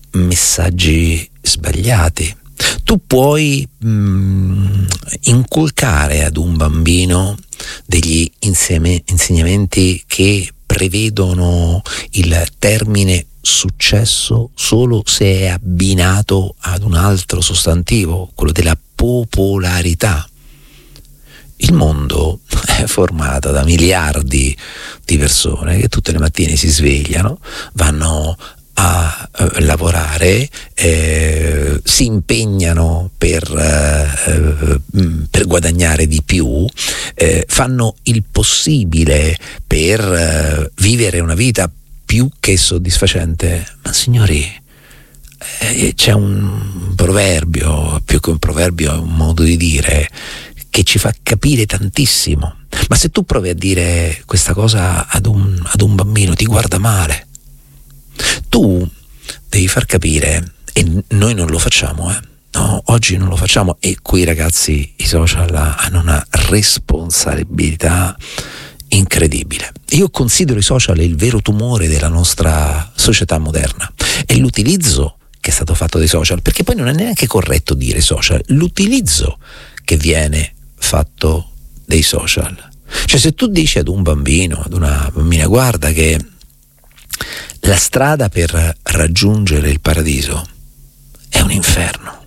messaggi sbagliati. Tu puoi inculcare ad un bambino degli insegnamenti che prevedono il termine successo solo se è abbinato ad un altro sostantivo, quello della popolarità. Il mondo è formato da miliardi di persone che tutte le mattine si svegliano, vanno a lavorare, si impegnano per guadagnare di più, fanno il possibile per vivere una vita più che soddisfacente. Ma signori, c'è un proverbio, più che un proverbio è un modo di dire che ci fa capire tantissimo. Ma se tu provi a dire questa cosa ad un bambino, ti guarda male. Tu devi far capire, e noi non lo facciamo, no, oggi non lo facciamo, e qui ragazzi i social hanno una responsabilità incredibile. Io considero i social il vero tumore della nostra società moderna, e l'utilizzo che è stato fatto dei social, perché poi non è neanche corretto dire social, l'utilizzo che viene fatto dei social. Cioè, se tu dici ad un bambino, ad una bambina, guarda che la strada per raggiungere il paradiso è un inferno,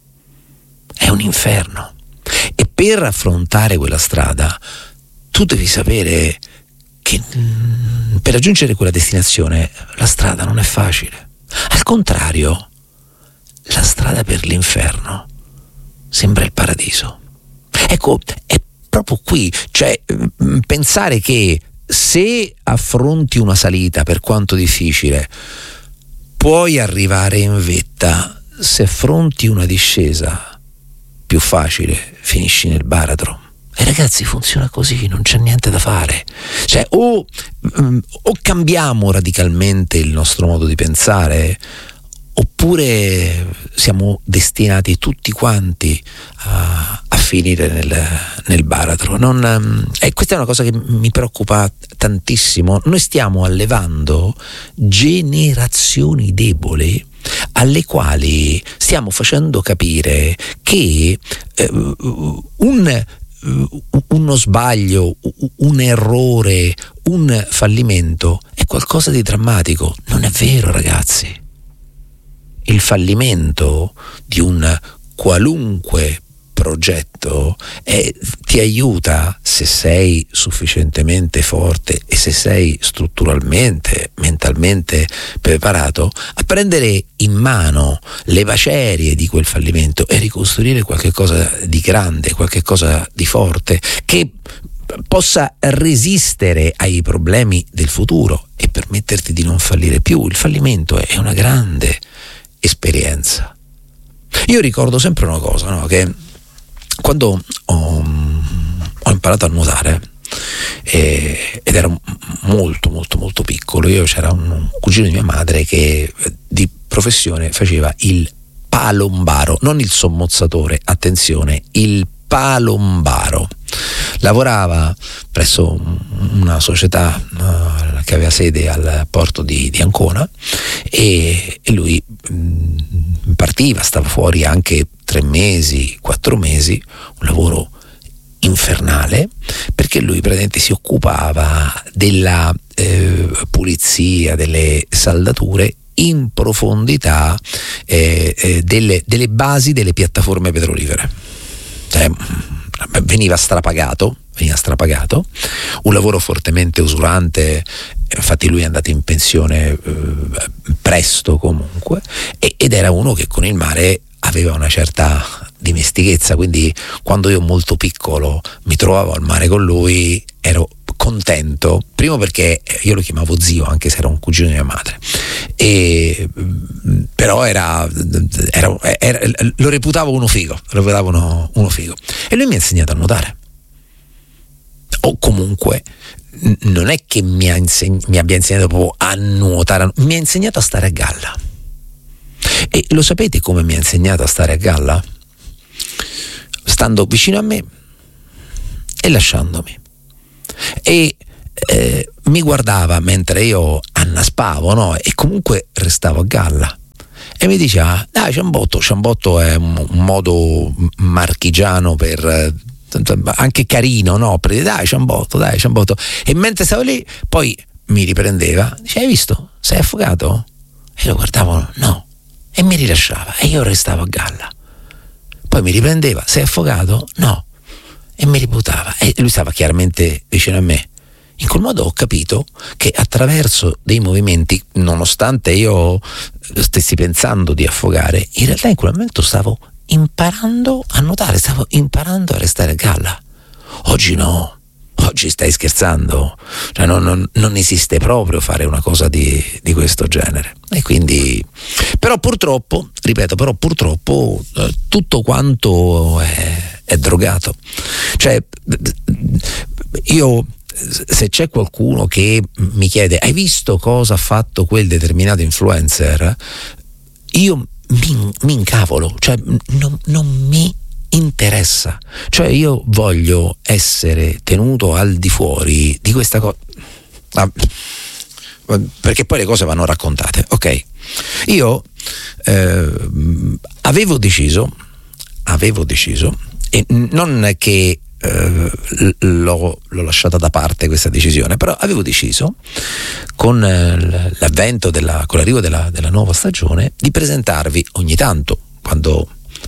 e per affrontare quella strada tu devi sapere che per raggiungere quella destinazione la strada non è facile. Al contrario, la strada per l'inferno sembra il paradiso. Ecco, è proprio qui, cioè pensare che se affronti una salita, per quanto difficile, puoi arrivare in vetta, se affronti una discesa più facile, finisci nel baratro. E ragazzi, funziona così, non c'è niente da fare. Cioè, o cambiamo radicalmente il nostro modo di pensare, oppure siamo destinati tutti quanti a finire nel baratro. Questa è una cosa che mi preoccupa tantissimo. Noi stiamo allevando generazioni deboli alle quali stiamo facendo capire che uno sbaglio, un errore, un fallimento è qualcosa di drammatico. Non è vero, ragazzi. Il fallimento di un qualunque progetto ti aiuta, se sei sufficientemente forte e se sei strutturalmente, mentalmente preparato, a prendere in mano le macerie di quel fallimento e ricostruire qualche cosa di grande, qualche cosa di forte, che possa resistere ai problemi del futuro e permetterti di non fallire più. Il fallimento è una grande esperienza. Io ricordo sempre una cosa, no? Che quando ho imparato a nuotare ed ero molto molto molto piccolo, c'era un cugino di mia madre che di professione faceva il palombaro, non il sommozzatore, attenzione, il palombaro. Lavorava presso una società che aveva sede al porto di Ancona, e lui partiva, stava fuori anche 3 mesi, 4 mesi, un lavoro infernale, perché lui praticamente si occupava della pulizia, delle saldature in profondità delle basi delle piattaforme petrolifere. Cioè, veniva strapagato, un lavoro fortemente usurante. Infatti lui è andato in pensione presto comunque, ed era uno che con il mare aveva una certa dimestichezza, quindi quando io molto piccolo mi trovavo al mare con lui ero contento, primo perché io lo chiamavo zio anche se era un cugino di mia madre, però lo reputavo uno figo, e lui mi ha insegnato a nuotare, o comunque non è che mi abbia insegnato proprio a nuotare, mi ha insegnato a stare a galla. E lo sapete come mi ha insegnato a stare a galla? Stando vicino a me e lasciandomi. E mi guardava mentre io annaspavo, no? E comunque restavo a galla. e mi diceva dai ciambotto è un modo marchigiano per anche carino, no? Dai ciambotto, e mentre stavo lì poi mi riprendeva, dice hai visto? Sei affogato? E lo guardavo, no, e mi rilasciava e io restavo a galla. Poi mi riprendeva, sei affogato? No, e mi ributtava e lui stava chiaramente vicino a me. In quel modo ho capito che attraverso dei movimenti, nonostante io stessi pensando di affogare, in realtà in quel momento stavo imparando a nuotare, stavo imparando a restare a galla. Oggi no, oggi stai scherzando, cioè non esiste proprio fare una cosa di questo genere. E quindi, però purtroppo tutto quanto è drogato. Cioè io, se c'è qualcuno che mi chiede hai visto cosa ha fatto quel determinato influencer, io mi incavolo, cioè non mi interessa, cioè io voglio essere tenuto al di fuori di questa cosa, perché poi le cose vanno raccontate, ok? Io avevo deciso, e non che l'ho lasciata da parte questa decisione, però avevo deciso con l'arrivo della nuova stagione di presentarvi ogni tanto, quando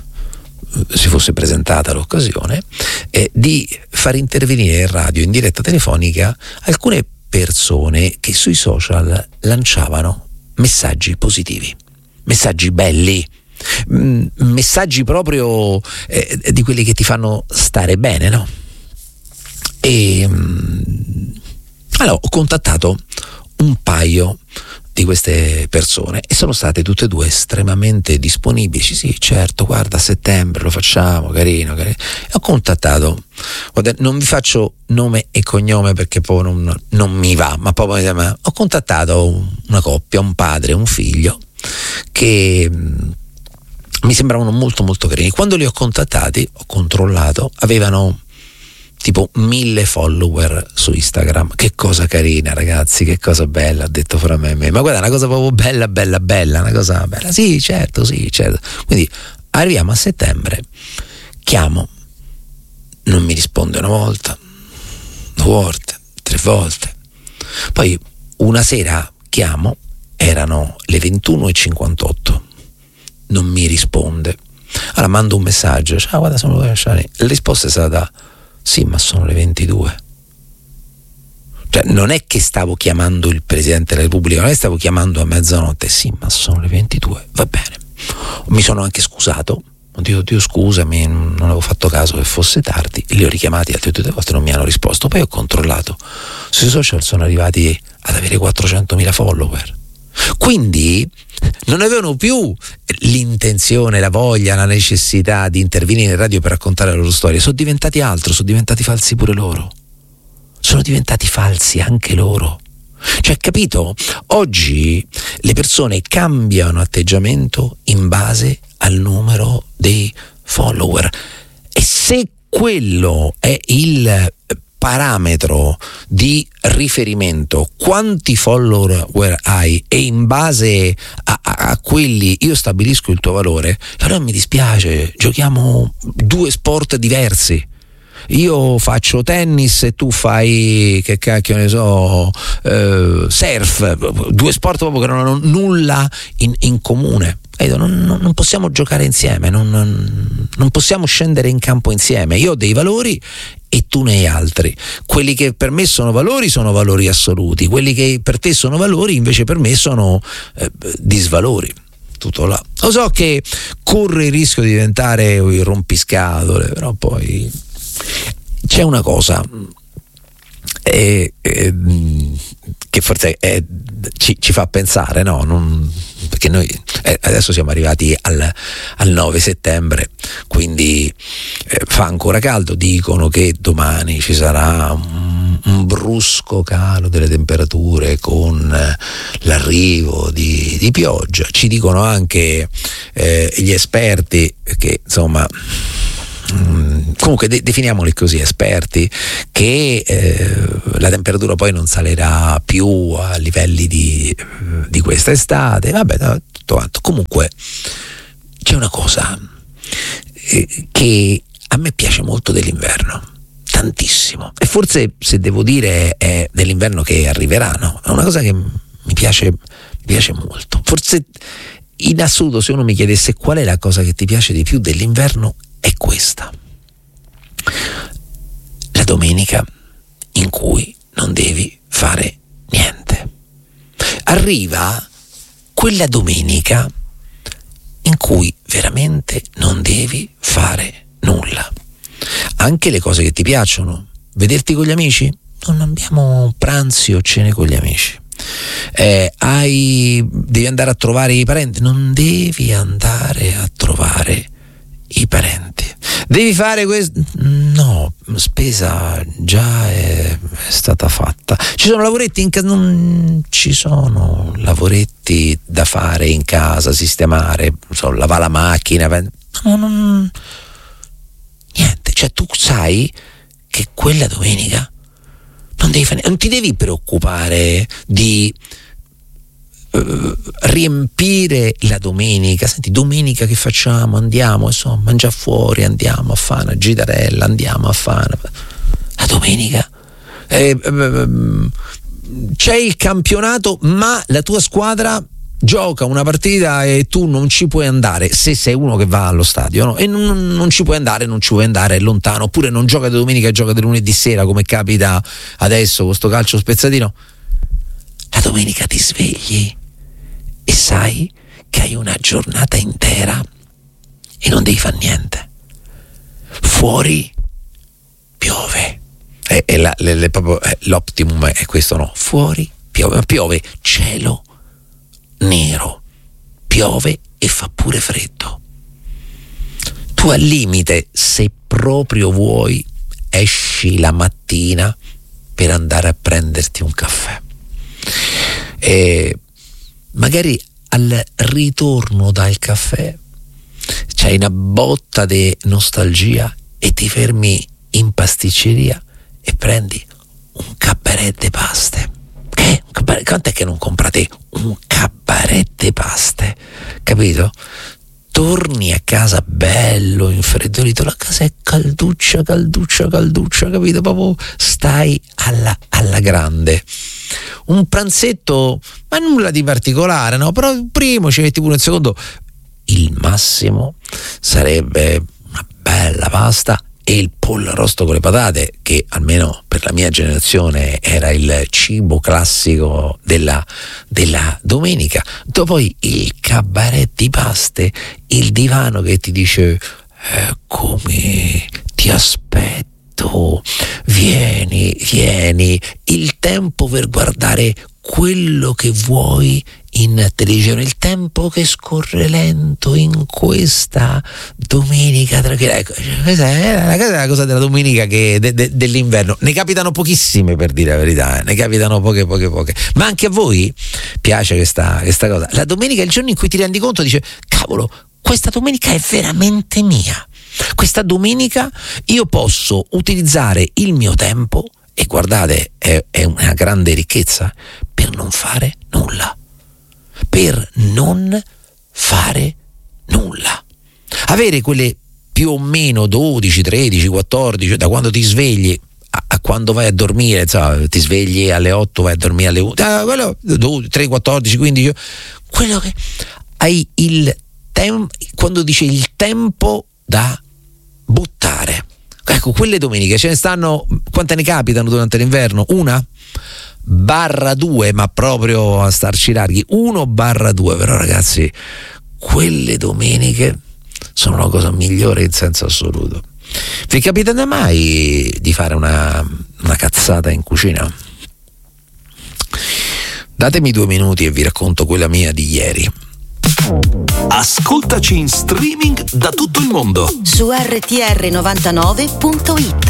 si fosse presentata l'occasione, di far intervenire in radio in diretta telefonica alcune persone che sui social lanciavano messaggi positivi, messaggi belli, messaggi proprio di quelli che ti fanno stare bene, no? E allora ho contattato un paio di queste persone e sono state tutte e due estremamente disponibili. Sì, certo, guarda, a settembre lo facciamo, carino. E ho contattato, guarda, non vi faccio nome e cognome perché poi non mi va, ma proprio ho contattato una coppia, un padre e un figlio che mi sembravano molto molto carini. Quando li ho contattati, ho controllato, avevano tipo 1000 follower su Instagram. Che cosa carina, ragazzi, che cosa bella, ha detto fra me e me. Ma guarda, una cosa proprio bella, una cosa bella. Sì, certo. Quindi arriviamo a settembre, chiamo, non mi risponde una volta, 2 volte, 3 volte. Poi una sera chiamo, erano le 21:58. Non mi risponde. Allora mando un messaggio, ciao, guarda, sono lasciare. La risposta è stata sì, ma sono le 22. Cioè non è che stavo chiamando il Presidente della Repubblica, non è che stavo chiamando a mezzanotte. Sì, ma sono le 22, va bene. Mi sono anche scusato, ho detto Dio scusami, non avevo fatto caso che fosse tardi. Li ho richiamati altre 2 volte, non mi hanno risposto. Poi ho controllato, sui social sono arrivati ad avere 400.000 follower. Quindi non avevano più l'intenzione, la voglia, la necessità di intervenire in radio per raccontare la loro storia. Sono diventati altro, sono diventati falsi pure loro. Sono diventati falsi anche loro. Cioè, capito? Oggi le persone cambiano atteggiamento in base al numero dei follower. E se quello è il parametro di riferimento, quanti follower hai, e in base a quelli io stabilisco il tuo valore, allora mi dispiace, giochiamo 2 sport diversi. Io faccio tennis e tu fai, che cacchio ne so, surf, 2 sport proprio che non hanno nulla in comune. Non possiamo giocare insieme, non possiamo scendere in campo insieme. Io ho dei valori e tu ne hai altri. Quelli che per me sono valori assoluti, quelli che per te sono valori invece per me sono disvalori. Tutto là. Lo so che corre il rischio di diventare il rompiscatole, però poi c'è una cosa che forse ci fa pensare, no? Perché noi adesso siamo arrivati al 9 settembre, quindi fa ancora caldo. Dicono che domani ci sarà un brusco calo delle temperature con l'arrivo di pioggia. Ci dicono anche gli esperti che, insomma, comunque definiamoli così, esperti, che la temperatura poi non salirà più a livelli di questa estate. Vabbè, tanto. Comunque c'è una cosa che a me piace molto dell'inverno, tantissimo, e forse, se devo dire, è dell'inverno che arriverà, no? È una cosa che mi piace molto. Forse in assoluto, se uno mi chiedesse qual è la cosa che ti piace di più dell'inverno, è questa: la domenica in cui non devi fare niente. Arriva quella domenica in cui veramente non devi fare nulla. Anche le cose che ti piacciono, vederti con gli amici, non abbiamo pranzi o cene con gli amici. Devi andare a trovare i parenti, non devi andare a trovare i parenti. Devi fare questo? No, spesa già è stata fatta. Ci sono lavoretti in casa? Non ci sono lavoretti da fare in casa, sistemare, lavare la macchina. No, niente. Cioè, tu sai che quella domenica non devi fare, non ti devi preoccupare di riempire la domenica. Senti, domenica che facciamo? Andiamo a mangiare fuori, andiamo a fare una gitarella, andiamo a fare la domenica. C'è il campionato, ma la tua squadra gioca una partita e tu non ci puoi andare, se sei uno che va allo stadio, no? E non ci puoi andare, è lontano, oppure non gioca di domenica, gioca di lunedì sera, come capita adesso con sto calcio spezzatino. La domenica ti svegli e sai che hai una giornata intera e non devi fare niente. Fuori piove, proprio l'optimum è questo, no? Fuori piove, cielo nero, piove e fa pure freddo. Tu al limite, se proprio vuoi, esci la mattina per andare a prenderti un caffè, e magari al ritorno dal caffè c'hai una botta di nostalgia e ti fermi in pasticceria e prendi un cabaret de paste. Che? Quant'è che non comprate un cabaret de paste? Capito? Torni a casa bello infreddolito, la casa è calduccia, capito? Proprio stai alla grande. Un pranzetto, ma nulla di particolare, no? Però il primo ci metti pure un secondo. Il massimo sarebbe una bella pasta e il pollo arrosto con le patate, che almeno per la mia generazione era il cibo classico della domenica. Poi il cabaret di paste, il divano che ti dice eccomi, ti aspetto, vieni, il tempo per guardare quello che vuoi in televisione, il tempo che scorre lento in questa domenica tranquilla. Ecco, questa è la cosa della domenica che dell'inverno. Ne capitano pochissime, per dire la verità, ne capitano poche. Ma anche a voi piace questa cosa? La domenica è il giorno in cui ti rendi conto, dice cavolo, questa domenica è veramente mia. Questa domenica io posso utilizzare il mio tempo, e guardate, è una grande ricchezza, per non fare nulla. Per non fare nulla. Avere quelle più o meno 12, 13, 14, da quando ti svegli a quando vai a dormire, insomma, ti svegli alle 8, vai a dormire alle 1, 3, 14, 15, quello che hai il tempo, quando dice il tempo da buttare. Ecco, quelle domeniche ce ne stanno, quante ne capitano durante l'inverno? 1/2, ma proprio a starci larghi, 1/2. Però ragazzi, quelle domeniche sono la cosa migliore in senso assoluto. Vi capita mai di fare una cazzata in cucina? Datemi 2 minuti e vi racconto quella mia di ieri. Ascoltaci in streaming da tutto il mondo su rtr99.it.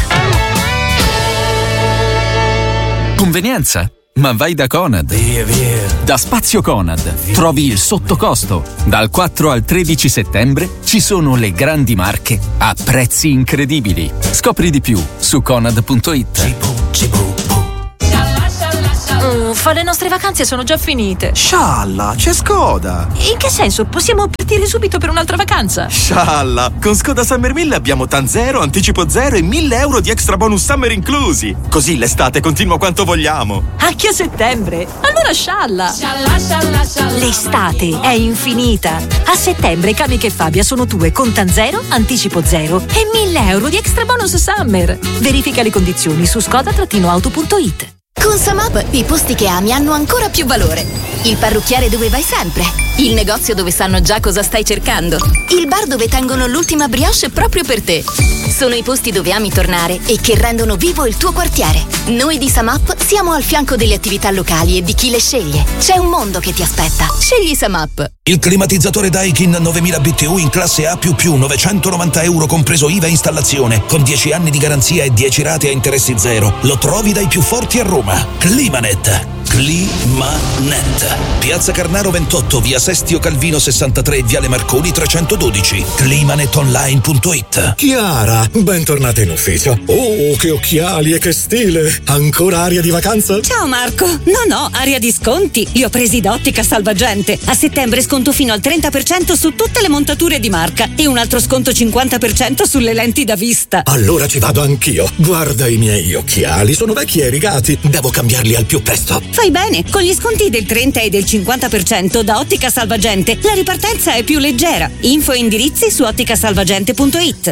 Convenienza? Ma vai da Conad. Via. Da Spazio Conad trovi il sottocosto. Dal 4 al 13 settembre ci sono le grandi marche a prezzi incredibili. Scopri di più su conad.it. Uffa, le nostre vacanze sono già finite. Scialla, c'è Skoda. In che senso? Possiamo partire subito per un'altra vacanza? Scialla, con Skoda Summer 1000 abbiamo TAN 0, anticipo 0 e 1.000 euro di extra bonus summer inclusi. Così l'estate continua quanto vogliamo. Anche a settembre? Allora scialla. L'estate è infinita. A settembre Camiche e Fabia sono tue con TAN 0, anticipo 0 e 1.000 euro di extra bonus summer. Verifica le condizioni su skoda-auto.it. Con Samap i posti che ami hanno ancora più valore. Il parrucchiere dove vai sempre. Il negozio dove sanno già cosa stai cercando. Il bar dove tengono l'ultima brioche proprio per te. Sono i posti dove ami tornare e che rendono vivo il tuo quartiere. Noi di Samap siamo al fianco delle attività locali e di chi le sceglie. C'è un mondo che ti aspetta. Scegli Samap. Il climatizzatore Daikin 9000 BTU in classe A++, 990 euro compreso IVA e installazione, con 10 anni di garanzia e 10 rate a interessi zero. Lo trovi dai più forti a Roma. Climanet. Climanet. Piazza Carnaro 28, via Sestio Calvino 63, viale Marconi 312. Climanetonline.it. Chiara, bentornata in ufficio. Oh, che occhiali e che stile! Ancora aria di vacanza? Ciao Marco. No, aria di sconti. Li ho presi da Ottica Salvagente. A settembre sconto fino al 30% su tutte le montature di marca e un altro sconto 50% sulle lenti da vista. Allora ci vado anch'io. Guarda i miei occhiali, sono vecchi e rigati. Devo cambiarli al più presto. Fai bene, con gli sconti del 30 e del 50% da Ottica Salvagente la ripartenza è più leggera. Info e indirizzi su otticasalvagente.it.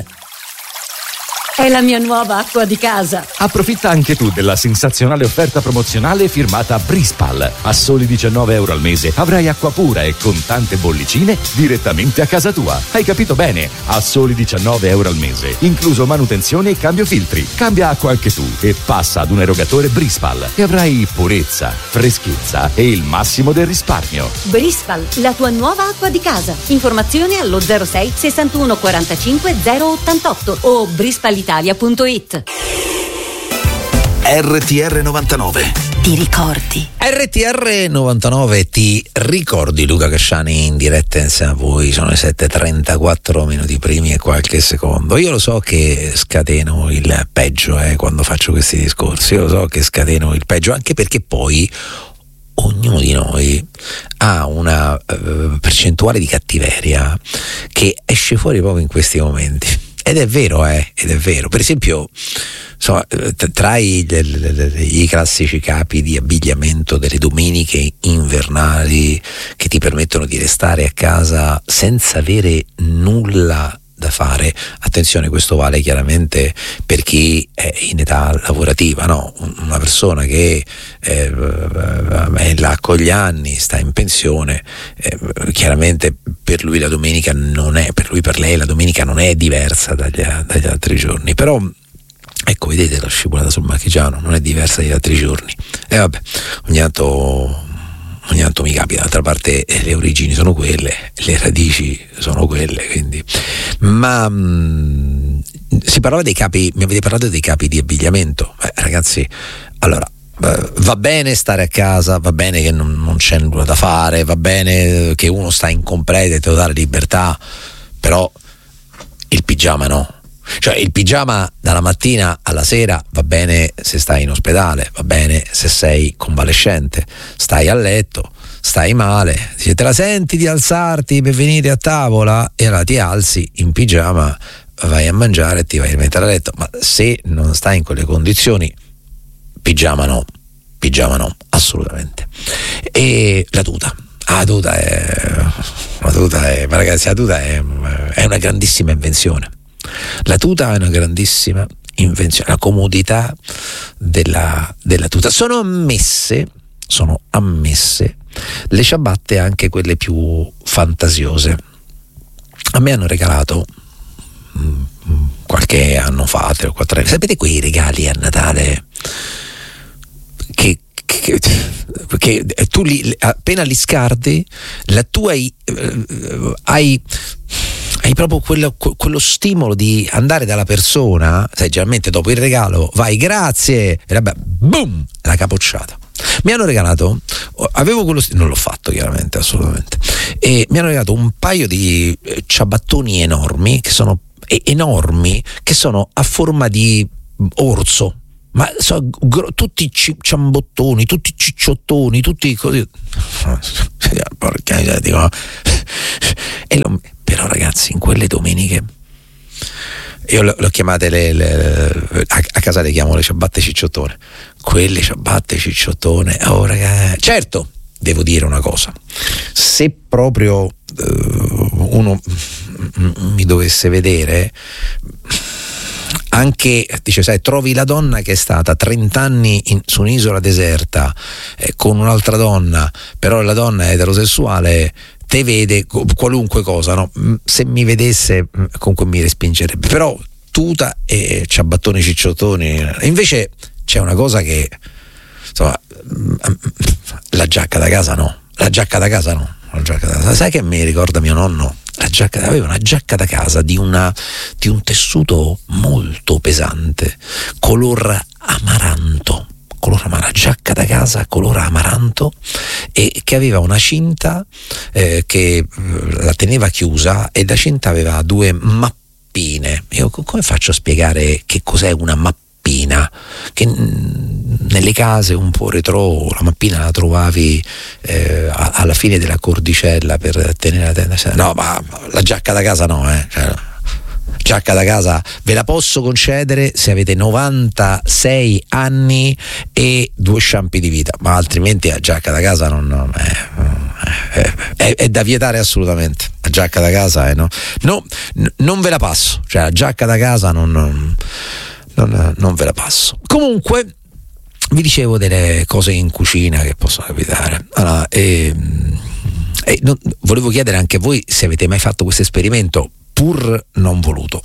È la mia nuova acqua di casa. Approfitta anche tu della sensazionale offerta promozionale firmata Brispal. A soli 19 euro al mese avrai acqua pura e con tante bollicine direttamente a casa tua. Hai capito bene? A soli 19 euro al mese, incluso manutenzione e cambio filtri. Cambia acqua anche tu e passa ad un erogatore Brispal e avrai purezza, freschezza e il massimo del risparmio. Brispal, la tua nuova acqua di casa. Informazioni allo 06 61 45 088 o brispal.it. RTR 99. Ti ricordi? RTR 99 ti ricordi. Luca Casciani in diretta insieme a voi. Sono le 7:34 minuti primi e qualche secondo. Io lo so che scateno il peggio quando faccio questi discorsi. Io lo so che scateno il peggio, anche perché poi ognuno di noi ha una percentuale di cattiveria che esce fuori proprio in questi momenti. Ed è vero, ed è vero. Per esempio, insomma, tra i classici capi di abbigliamento delle domeniche invernali che ti permettono di restare a casa senza avere nulla da fare. Attenzione, questo vale chiaramente per chi è in età lavorativa, no? Una persona che è là con gli anni, sta in pensione, chiaramente per lui la domenica non è, per lei la domenica non è diversa dagli altri giorni, però ecco, vedete la scivolata sul marchigiano non è diversa dagli altri giorni. E vabbè, ogni tanto mi capita. D'altra parte le origini sono quelle, le radici sono quelle, quindi. Ma si parlava dei capi, mi avete parlato dei capi di abbigliamento. Ragazzi, allora, va bene stare a casa, va bene che non c'è nulla da fare, va bene che uno sta in completa e totale libertà, però il pigiama no. Cioè il pigiama dalla mattina alla sera va bene se stai in ospedale, va bene se sei convalescente, stai a letto, stai male, se te la senti di alzarti per venire a tavola e allora ti alzi in pigiama, vai a mangiare e ti vai a mettere a letto, ma se non stai in quelle condizioni pigiama no, assolutamente. E la tuta è ma ragazzi, la tuta è una grandissima invenzione. La tuta è una grandissima invenzione, la comodità della tuta. Sono ammesse le ciabatte, anche quelle più fantasiose. A me hanno regalato qualche anno fa, 3 o 4 anni, sapete quei regali a Natale che tu appena li scarti, tu hai proprio quello stimolo di andare dalla persona, sai, generalmente dopo il regalo vai grazie e vabbè, boom, la capocciata. Mi hanno regalato, avevo quello non l'ho fatto chiaramente, assolutamente, e mi hanno regalato un paio di ciabattoni enormi che sono a forma di orso, ma tutti ciambottoni, tutti cicciottoni, tutti così. Porca miseria, dico. Però ragazzi, in quelle domeniche io le ho chiamate a casa le chiamo le ciabatte cicciottone. Quelle ciabatte cicciottone, ragazzi. Certo, devo dire una cosa: se proprio uno mi dovesse vedere, anche dice, sai, trovi la donna che è stata 30 anni su un'isola deserta con un'altra donna, però la donna è eterosessuale, te vede qualunque cosa, no? Se mi vedesse comunque mi respingerebbe, però tuta e ciabattoni cicciottoni. Invece c'è una cosa che, insomma, la giacca da casa no. Sai che mi ricorda mio nonno? Aveva una giacca da casa di un tessuto molto pesante, color amaranto, giacca da casa color amaranto, e che aveva una cinta che la teneva chiusa, e la cinta aveva 2 mappine. Io come faccio a spiegare che cos'è una mappina? Che nelle case un po' retro la mappina la trovavi alla fine della cordicella per tenere la tenda. No, ma la giacca da casa no, giacca da casa ve la posso concedere se avete 96 anni e 2 sciampi di vita, ma altrimenti la giacca da casa è da vietare assolutamente. La giacca da casa no, non ve la passo, cioè la giacca da casa non ve la passo. Comunque vi dicevo delle cose in cucina che possono capitare. Allora, volevo chiedere anche a voi se avete mai fatto questo esperimento, pur non voluto.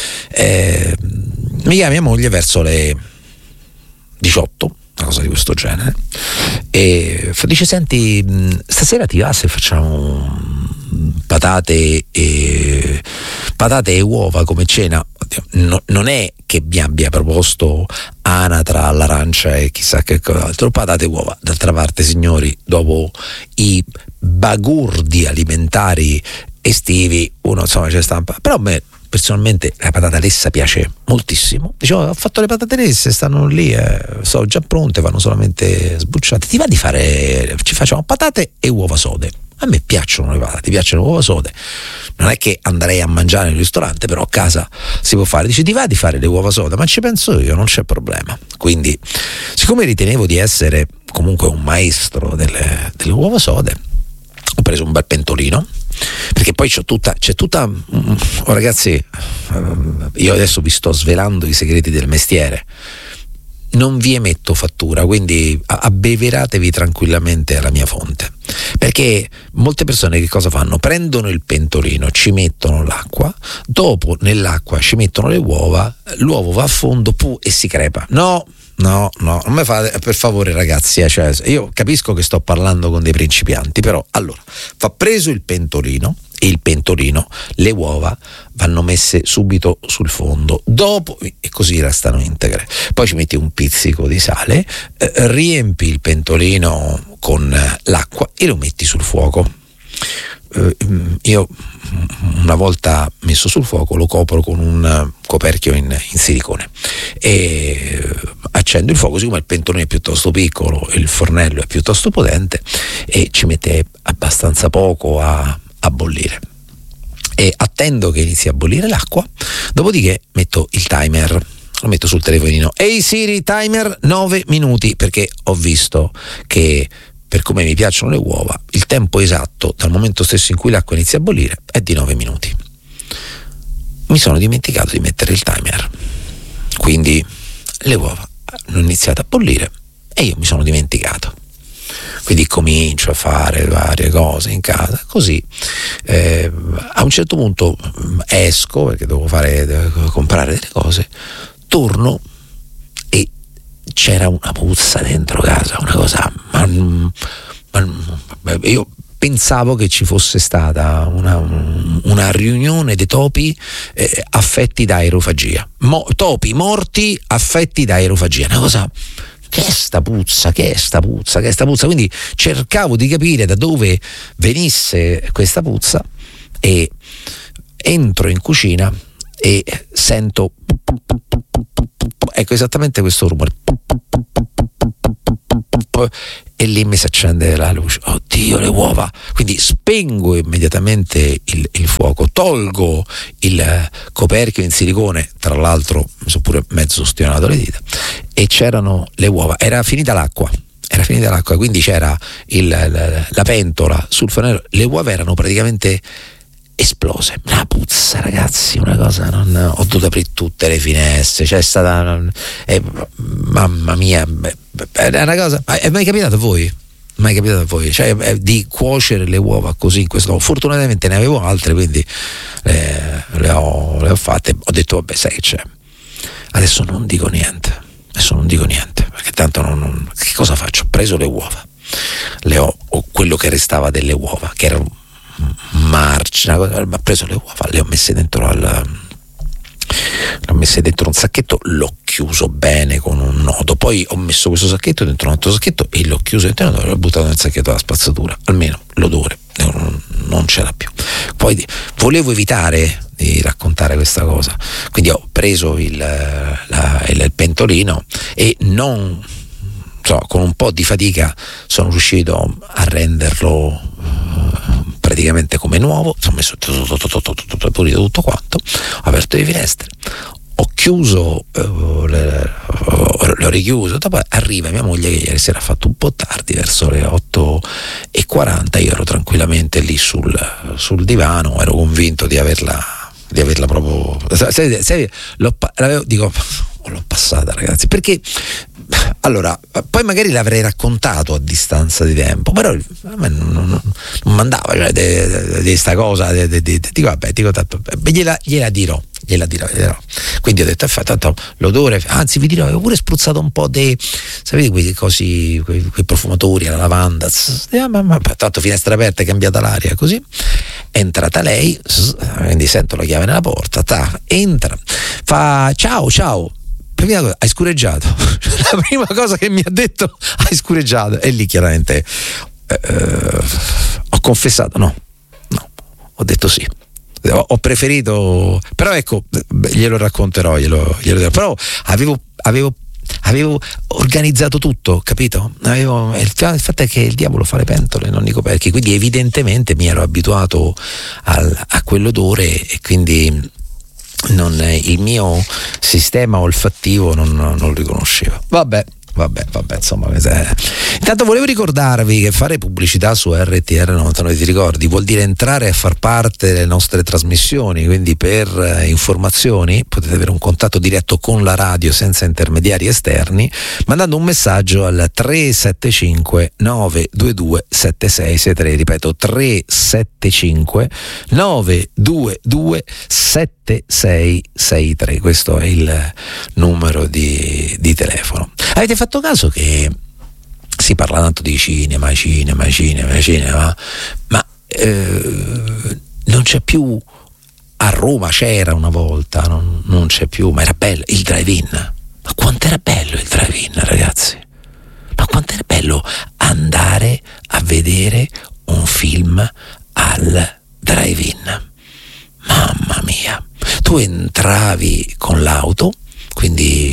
Mi chiama mia moglie verso le 18, una cosa di questo genere, e dice: senti, stasera ti va se facciamo patate e uova come cena? Non è che mi abbia proposto anatra all'arancia e chissà che cos'altro, patate e uova. D'altra parte, signori, dopo i bagurdi alimentari estivi, uno insomma c'è stampa. Però a me personalmente la patata lessa piace moltissimo. Dicevo, ho fatto le patate lesse, stanno lì, sono già pronte, vanno solamente sbucciate. Ti va di fare, ci facciamo patate e uova sode? A me piacciono le patate, piacciono le uova sode. Non è che andrei a mangiare nel ristorante, però a casa si può fare. Dice: ti va di fare le uova sode? Ma ci penso io, non c'è problema. Quindi, siccome ritenevo di essere comunque un maestro delle uova sode, ho preso un bel pentolino, perché poi c'è tutta ragazzi, io adesso vi sto svelando i segreti del mestiere. Non vi emetto fattura, quindi abbeveratevi tranquillamente alla mia fonte, perché molte persone che cosa fanno? Prendono il pentolino, ci mettono l'acqua, dopo nell'acqua ci mettono le uova, l'uovo va a fondo e si crepa. No, non mi fate, per favore ragazzi, cioè, io capisco che sto parlando con dei principianti, però allora va preso il pentolino, e il pentolino, le uova vanno messe subito sul fondo, dopo, e così restano integre. Poi ci metti un pizzico di sale, riempi il pentolino con l'acqua e lo metti sul fuoco. Io una volta messo sul fuoco lo copro con un coperchio in silicone e accendo il fuoco. Siccome il pentolino è piuttosto piccolo e il fornello è piuttosto potente, e ci mette abbastanza poco a bollire, e attendo che inizi a bollire l'acqua, dopodiché metto il timer, lo metto sul telefonino: ehi Siri, timer 9 minuti, perché ho visto che, per come mi piacciono le uova, il tempo esatto dal momento stesso in cui l'acqua inizia a bollire è di 9 minuti. Mi sono dimenticato di mettere il timer, quindi le uova hanno iniziato a bollire e io mi sono dimenticato. Quindi comincio a fare varie cose in casa, così a un certo punto esco perché devo comprare delle cose, torno e c'era una puzza dentro casa, una cosa, io pensavo che ci fosse stata una riunione dei topi affetti da aerofagia, topi morti affetti da aerofagia, una cosa. Che è sta puzza? Quindi cercavo di capire da dove venisse questa puzza, e entro in cucina e sento ecco, esattamente questo rumore, e lì mi si accende la luce. Oddio, le uova! Quindi spengo immediatamente il fuoco, tolgo il coperchio in silicone, tra l'altro mi sono pure mezzo stionato le dita, e c'erano le uova. Era finita l'acqua, quindi c'era la pentola sul fornello, le uova erano praticamente esplose, una puzza, ragazzi, una cosa, ho dovuto aprire tutte le finestre, c'è stata mamma mia, è una cosa. È mai capitato a voi? Mai capitato a voi? Cioè, di cuocere le uova così in questo modo? Fortunatamente ne avevo altre, quindi le ho fatte. Ho detto, vabbè, sai che c'è, adesso non dico niente, perché tanto che cosa faccio? Ho preso le uova, ho quello che restava delle uova, che era marcia, ho preso le uova, le ho messe dentro un sacchetto, l'ho chiuso bene con un nodo, poi ho messo questo sacchetto dentro un altro sacchetto e l'ho chiuso dentro un nodo e l'ho buttato nel sacchetto della spazzatura, almeno l'odore non c'era più. Poi volevo evitare di raccontare questa cosa, quindi ho preso il pentolino e con un po' di fatica sono riuscito a renderlo praticamente come nuovo. Ho messo pulito tutto quanto, ho aperto le finestre, ho chiuso, l'ho richiuso. Dopo arriva mia moglie, che ieri sera ha fatto un po' tardi, verso le 8:40. Io ero tranquillamente lì sul divano, ero convinto di averla proprio. L'ho passata, ragazzi, perché allora poi magari l'avrei raccontato a distanza di tempo, però a me non mandava, cioè, di sta cosa, dico tanto, gliela dirò. Quindi ho detto, tanto l'odore, anzi vi dirò, avevo pure spruzzato un po' sapete quei profumatori alla lavanda, ma tanto finestra aperta, è cambiata l'aria, così è entrata lei, quindi sento la chiave nella porta, entra, fa ciao, hai scureggiato. La prima cosa che mi ha detto, hai scureggiato, e lì chiaramente ho confessato, no, ho detto sì, ho preferito, però ecco, glielo racconterò, glielo dirò, però avevo organizzato tutto, capito? Il fatto è che il diavolo fa le pentole, non i coperchi, quindi evidentemente mi ero abituato a quell'odore e quindi il mio sistema olfattivo non lo riconosceva. Vabbè, insomma. Intanto volevo ricordarvi che fare pubblicità su RTR 99, ti ricordi, vuol dire entrare a far parte delle nostre trasmissioni, quindi per informazioni potete avere un contatto diretto con la radio senza intermediari esterni, mandando un messaggio al 375 922 7663, ripeto 375 922 7663, questo è il numero di telefono. Avete fatto caso che si parla tanto di cinema, ma non c'è più, a Roma c'era una volta, non c'è più, ma era bello il drive-in. Ma quanto era bello il drive-in, ragazzi? Ma quanto era bello andare a vedere un film al drive-in. Mamma mia, tu entravi con l'auto, quindi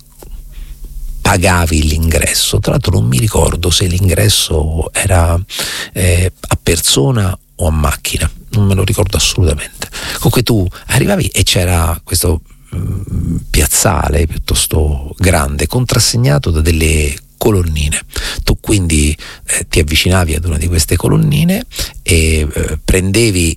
pagavi l'ingresso. Tra l'altro non mi ricordo se l'ingresso era a persona o a macchina, non me lo ricordo assolutamente. Comunque tu arrivavi e c'era questo piazzale piuttosto grande, contrassegnato da delle colonnine. Tu quindi ti avvicinavi ad una di queste colonnine e prendevi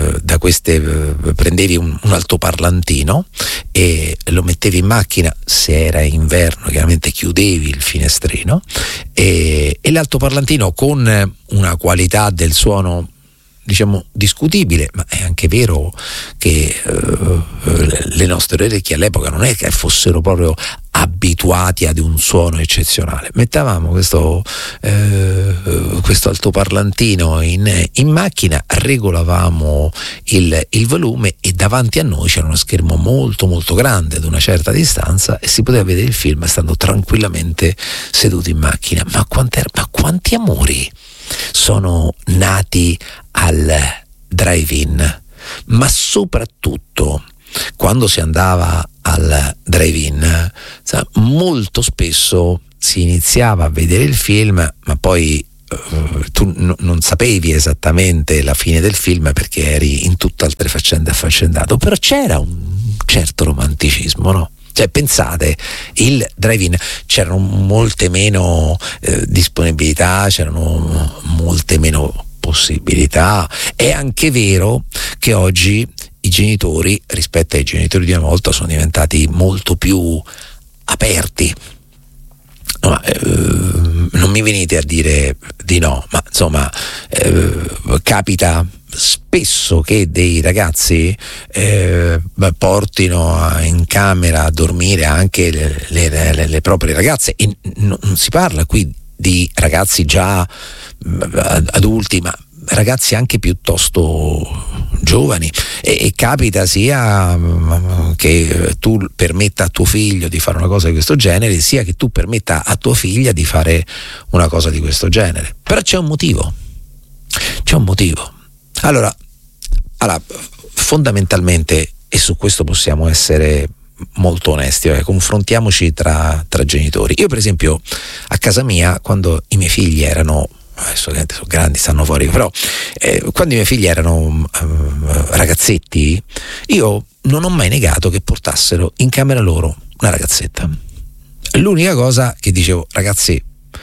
un altoparlantino e lo mettevi in macchina. Se era inverno chiaramente chiudevi il finestrino e l'altoparlantino, con una qualità del suono diciamo discutibile, ma è anche vero che le nostre orecchie all'epoca non è che fossero proprio abituati ad un suono eccezionale. Mettavamo questo altoparlantino in macchina, regolavamo il volume e davanti a noi c'era uno schermo molto molto grande ad una certa distanza e si poteva vedere il film stando tranquillamente seduti in macchina. Ma quanti amori sono nati al drive-in, ma soprattutto quando si andava al drive-in, molto spesso si iniziava a vedere il film, ma poi tu non sapevi esattamente la fine del film perché eri in tutt'altre faccende affaccendato, però c'era un certo romanticismo, no? Cioè, pensate, il drive-in, c'erano molte meno disponibilità, c'erano molte meno possibilità. È anche vero che oggi i genitori, rispetto ai genitori di una volta, sono diventati molto più aperti. Non mi venite a dire di no, ma insomma capita spesso che dei ragazzi portino in camera a dormire anche le proprie ragazze, e non si parla qui di ragazzi già adulti, ma ragazzi anche piuttosto giovani, e capita sia che tu permetta a tuo figlio di fare una cosa di questo genere, sia che tu permetta a tua figlia di fare una cosa di questo genere. Però c'è un motivo. Allora, fondamentalmente, e su questo possiamo essere molto onesti, confrontiamoci tra genitori. Io per esempio a casa mia, quando i miei figli erano, adesso sono grandi, stanno fuori, però quando i miei figli erano ragazzetti, io non ho mai negato che portassero in camera loro una ragazzetta. L'unica cosa che dicevo: ragazzi,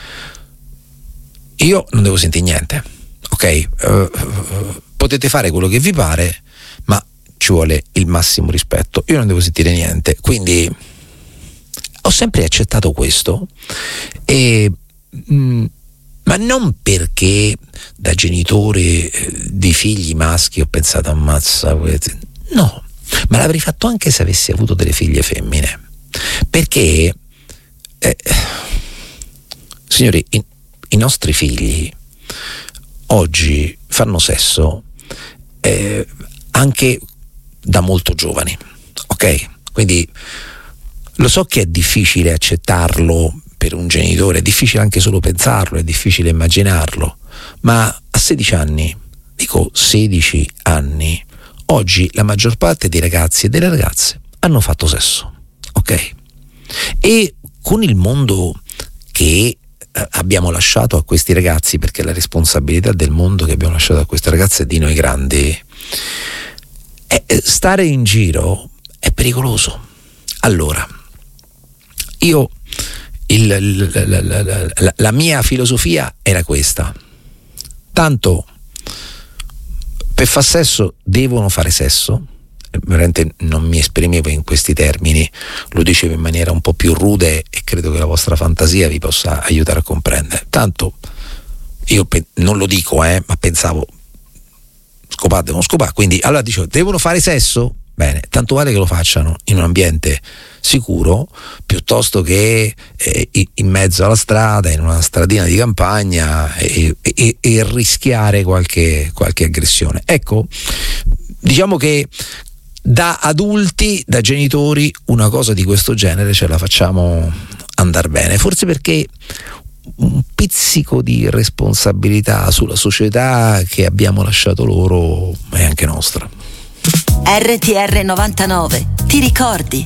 io non devo sentire niente, ok? Potete fare quello che vi pare, ma ci vuole il massimo rispetto, io non devo sentire niente. Quindi ho sempre accettato questo, ma non perché da genitore di figli maschi ho pensato ammazza, no, ma l'avrei fatto anche se avessi avuto delle figlie femmine, perché signori, i nostri figli oggi fanno sesso anche da molto giovani, ok? Quindi lo so che è difficile accettarlo per un genitore, è difficile anche solo pensarlo, è difficile immaginarlo, ma a 16 anni, dico 16 anni, oggi la maggior parte dei ragazzi e delle ragazze hanno fatto sesso, ok? E con il mondo che abbiamo lasciato a questi ragazzi, perché la responsabilità del mondo che abbiamo lasciato a queste ragazze è di noi grandi, stare in giro è pericoloso. Allora, io la mia filosofia era questa: tanto per far sesso devono fare sesso. Veramente non mi esprimevo in questi termini, lo dicevo in maniera un po' più rude, e credo che la vostra fantasia vi possa aiutare a comprendere. Tanto io non lo dico, ma pensavo devono scopare, quindi allora dicevo devono fare sesso, bene, tanto vale che lo facciano in un ambiente sicuro piuttosto che in mezzo alla strada, in una stradina di campagna, e rischiare qualche aggressione. Ecco, diciamo che da adulti, da genitori, una cosa di questo genere ce la facciamo andare bene, forse perché un pizzico di responsabilità sulla società che abbiamo lasciato loro è anche nostra. RTR 99, ti ricordi?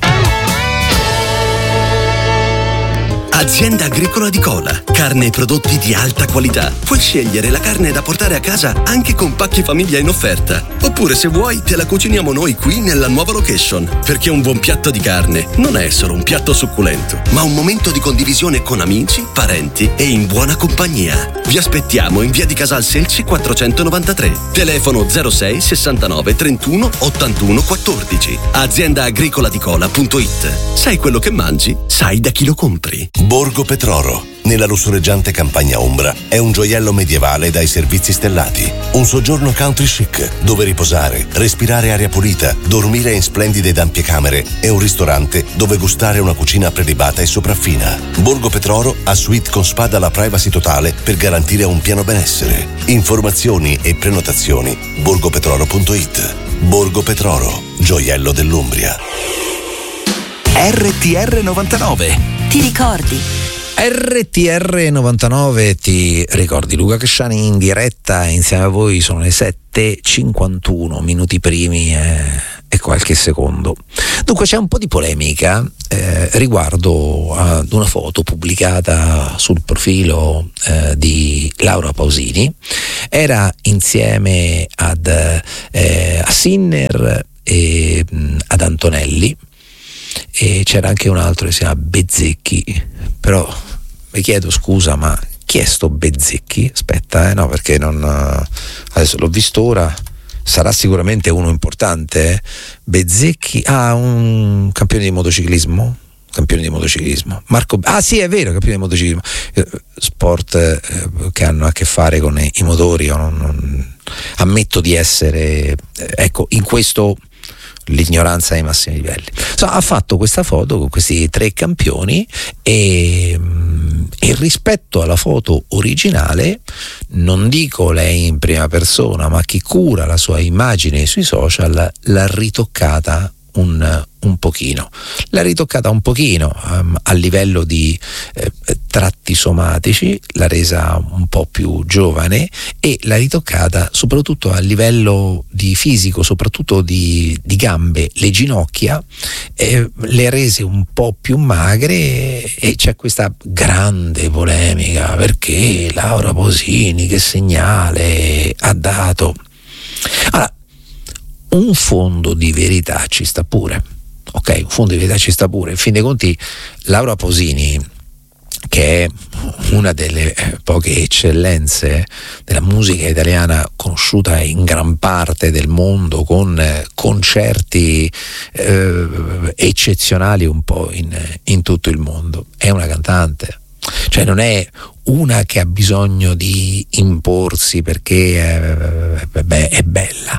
Azienda Agricola di Cola, carne e prodotti di alta qualità. Puoi scegliere la carne da portare a casa anche con pacchi famiglia in offerta. Oppure, se vuoi, te la cuciniamo noi qui nella nuova location. Perché un buon piatto di carne non è solo un piatto succulento, ma un momento di condivisione con amici, parenti e in buona compagnia. Vi aspettiamo in via di Casal Selci 493. Telefono 06 69 31 81 14. AziendaagricolaDicola.it. Sai quello che mangi? Sai da chi lo compri. Borgo Petroro, nella lussureggiante campagna ombra, è un gioiello medievale dai servizi stellati. Un soggiorno country chic, dove riposare, respirare aria pulita, dormire in splendide ampiecamere e un ristorante dove gustare una cucina prelibata e sopraffina. Borgo Petroro ha suite con spa dalla privacy totale per garantire un pieno benessere. Informazioni e prenotazioni borgopetroro.it. Borgo Petroro, gioiello dell'Umbria. RTR 99. Ti ricordi? RTR 99 ti ricordi. Luca Cresciani in diretta insieme a voi, sono le 7:51 minuti primi e qualche secondo. Dunque c'è un po' di polemica riguardo ad una foto pubblicata sul profilo di Laura Pausini. Era insieme a Sinner e ad Antonelli, e c'era anche un altro che si chiama Bezzecchi, però mi chiedo scusa, ma chi è sto Bezzecchi? Aspetta, no, perché non adesso l'ho visto ora. Sarà sicuramente uno importante. Bezzecchi, un campione di motociclismo. Marco, sì, è vero, campione di motociclismo. Sport che hanno a che fare con i motori. Io non ammetto di essere, ecco, in questo l'ignoranza ai massimi livelli. Ha fatto questa foto con questi 3 campioni e rispetto alla foto originale, non dico lei in prima persona, ma chi cura la sua immagine sui social l'ha ritoccata un pochino. L'ha ritoccata un pochino a livello di tratti somatici, l'ha resa un po' più giovane e l'ha ritoccata soprattutto a livello di fisico, soprattutto di gambe, le ginocchia, le ha rese un po' più magre, e c'è questa grande polemica perché Laura Pausini che segnale ha dato. Allora, un fondo di verità ci sta pure, ok? Un fondo di verità ci sta pure. In fin dei conti, Laura Pausini, che è una delle poche eccellenze della musica italiana, conosciuta in gran parte del mondo, con concerti eccezionali un po' in tutto il mondo, è una cantante. Cioè non è una che ha bisogno di imporsi perché è bella,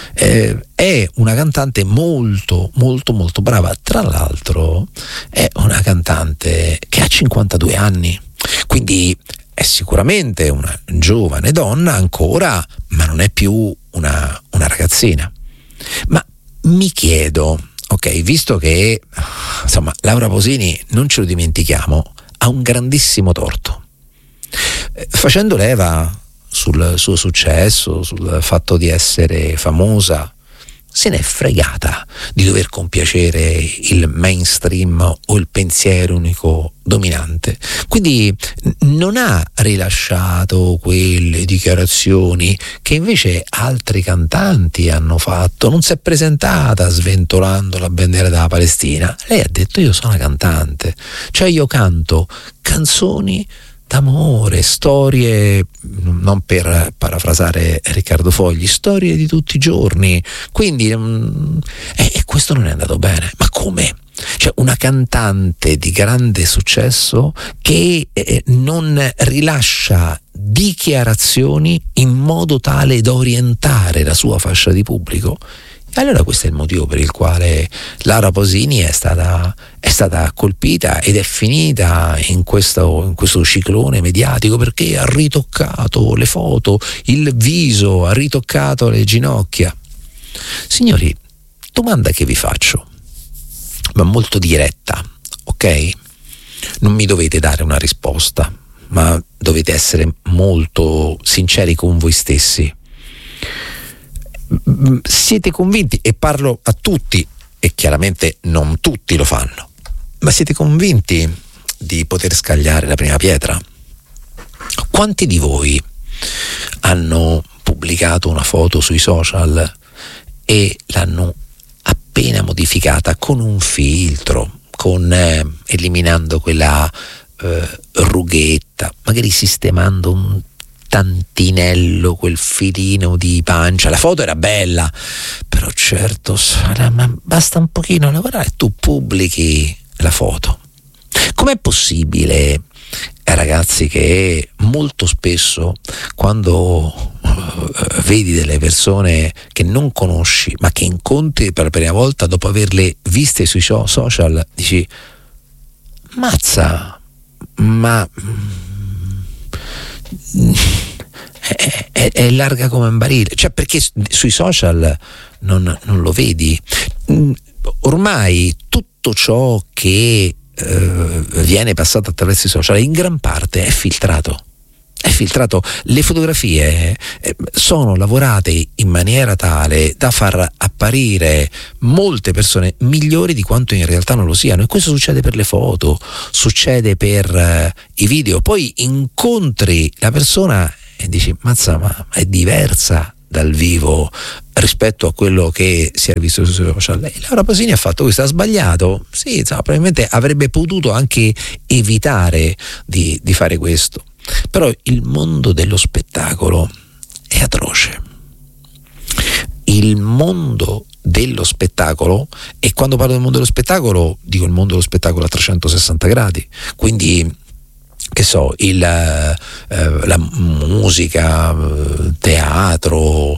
è una cantante molto molto molto brava. Tra l'altro è una cantante che ha 52 anni, quindi è sicuramente una giovane donna ancora, ma non è più una ragazzina. Ma mi chiedo, ok, visto che insomma Laura Pausini, non ce lo dimentichiamo, ha un grandissimo torto. Facendo leva sul suo successo, sul fatto di essere famosa, se n'è fregata di dover compiacere il mainstream o il pensiero unico dominante. Quindi non ha rilasciato quelle dichiarazioni che invece altri cantanti hanno fatto. Non si è presentata sventolando la bandiera della Palestina. Lei ha detto: io sono una cantante, cioè io canto canzoni d'amore, storie, non per parafrasare Riccardo Fogli, storie di tutti i giorni. Quindi e questo non è andato bene. Ma come? Cioè una cantante di grande successo che non rilascia dichiarazioni in modo tale da orientare la sua fascia di pubblico. E allora questo è il motivo per il quale Laura Pausini è stata colpita ed è finita in questo ciclone mediatico, perché ha ritoccato le foto, il viso, ha ritoccato le ginocchia. Signori, domanda che vi faccio, ma molto diretta, ok? Non mi dovete dare una risposta, ma dovete essere molto sinceri con voi stessi. Siete convinti, e parlo a tutti, e chiaramente non tutti lo fanno, ma siete convinti di poter scagliare la prima pietra? Quanti di voi hanno pubblicato una foto sui social e l'hanno appena modificata con un filtro, eliminando quella rughetta, magari sistemando un tantinello, quel filino di pancia? La foto era bella, però certo, ma basta un pochino lavorare e tu pubblichi la foto. Com'è possibile, ragazzi, che molto spesso quando vedi delle persone che non conosci ma che incontri per la prima volta dopo averle viste sui social, dici: mazza, ma è larga come un barile? Cioè, perché sui social non lo vedi. Ormai tutto ciò che viene passato attraverso i social in gran parte è filtrato. È filtrato. Le fotografie sono lavorate in maniera tale da far apparire molte persone migliori di quanto in realtà non lo siano, e questo succede per le foto, succede per i video. Poi incontri la persona e dici: mazza, ma è diversa dal vivo rispetto a quello che si è visto sui social. E Laura Pausini ha fatto questo, ha sbagliato? Sì, insomma, probabilmente avrebbe potuto anche evitare di fare questo. Però il mondo dello spettacolo è atroce. Il mondo dello spettacolo, e quando parlo del mondo dello spettacolo dico il mondo dello spettacolo a 360 gradi, quindi che so, la musica, teatro,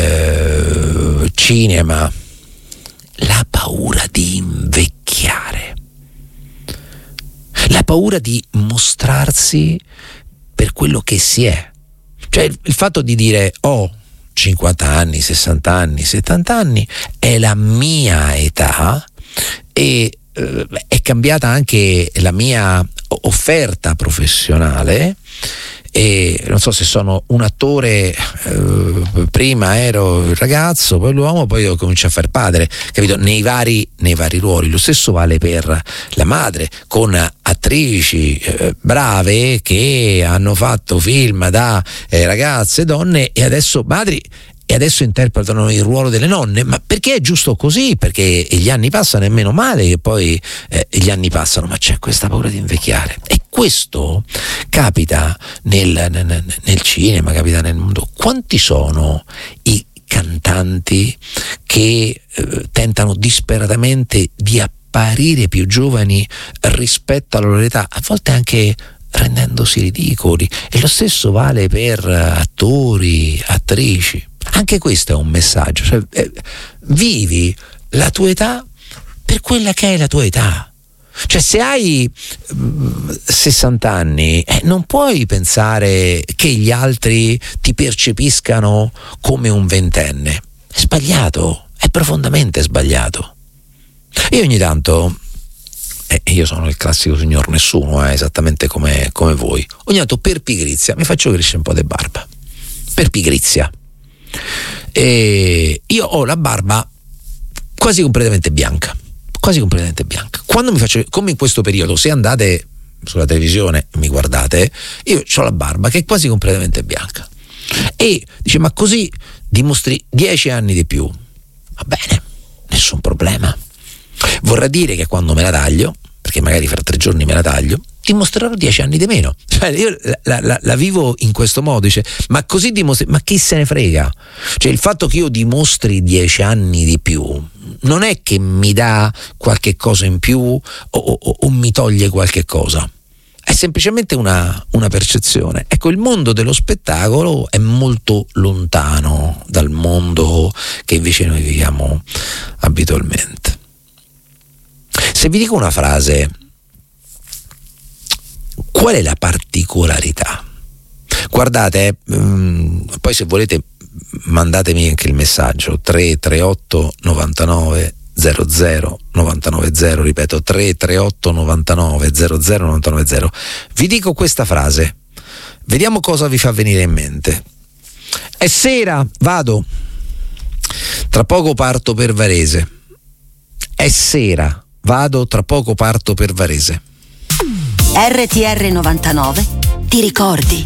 cinema, la paura di invecchiare, la paura di mostrarsi per quello che si è. Cioè il fatto di dire: ho 50 anni, 60 anni, 70 anni, è la mia età, e è cambiata anche la mia offerta professionale. E non so, se sono un attore, prima ero il ragazzo, poi l'uomo, poi comincio a fare padre, capito? Nei vari ruoli. Lo stesso vale per la madre, con attrici brave che hanno fatto film da ragazze, donne, e adesso madri, e adesso interpretano il ruolo delle nonne. Ma perché è giusto così? Perché gli anni passano, è meno male che poi gli anni passano, ma c'è questa paura di invecchiare. E questo capita nel cinema, capita nel mondo. Quanti sono i cantanti che tentano disperatamente di apparire più giovani rispetto alla loro età, a volte anche rendendosi ridicoli? E lo stesso vale per attori, attrici. Anche questo è un messaggio, cioè, vivi la tua età per quella che è la tua età. Cioè, se hai 60 anni, non puoi pensare che gli altri ti percepiscano come un ventenne. È sbagliato, è profondamente sbagliato. Io ogni tanto, io sono il classico signor nessuno, esattamente come voi, ogni tanto per pigrizia mi faccio crescere un po' di barba, per pigrizia. E io ho la barba quasi completamente bianca. Quando mi faccio, come in questo periodo, se andate sulla televisione e mi guardate, io ho la barba che è quasi completamente bianca, e dice: ma così dimostri 10 anni di più. Va bene, nessun problema. Vorrà dire che quando me la taglio, perché magari fra 3 giorni me la taglio, dimostrerò 10 anni di meno. Cioè, io la vivo in questo modo. Dice: ma così dimostri, ma chi se ne frega? Cioè, il fatto che io dimostri 10 anni di più non è che mi dà qualche cosa in più o mi toglie qualche cosa, è semplicemente una percezione. Ecco, il mondo dello spettacolo è molto lontano dal mondo che invece noi viviamo abitualmente. Se vi dico una frase, qual è la particolarità? Guardate, poi se volete mandatemi anche il messaggio 338 99 00 990, ripeto 338 99 00 990. Vi dico questa frase, vediamo cosa vi fa venire in mente. È sera, vado, tra poco parto per Varese. È sera, vado, tra poco parto per Varese. RTR 99, ti ricordi?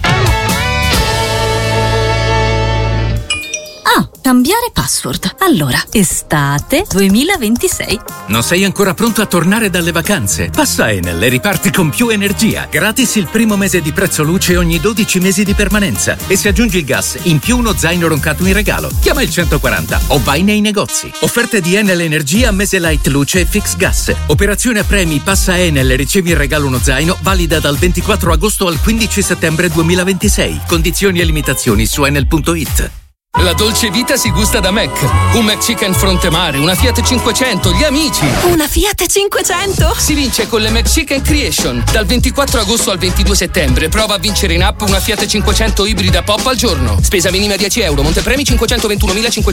Ah, cambiare password. Allora, estate 2026. Non sei ancora pronto a tornare dalle vacanze? Passa Enel e riparti con più energia. Gratis il primo mese di prezzo luce ogni 12 mesi di permanenza. E se aggiungi il gas, in più uno zaino roncato in regalo. Chiama il 140 o vai nei negozi. Offerte di Enel Energia, mese light luce e fix gas. Operazione a premi, passa Enel e ricevi in regalo uno zaino, valida dal 24 agosto al 15 settembre 2026. Condizioni e limitazioni su enel.it. La dolce vita si gusta da Mac. Un McChicken fronte mare, una Fiat 500, gli amici. Una Fiat 500? Si vince con le McChicken Creation. Dal 24 agosto al 22 settembre prova a vincere in app una Fiat 500 ibrida pop al giorno. Spesa minima 10 euro, montepremi